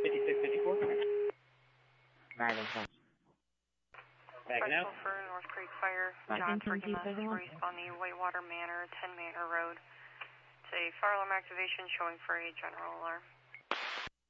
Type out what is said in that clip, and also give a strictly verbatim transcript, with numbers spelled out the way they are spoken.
fifty-six fifty-four. Backing up. Backing out. for North Creek Fire, John Ferguson, responding Whitewater Manor, ten Manor Road. It's a fire alarm activation showing for a general alarm.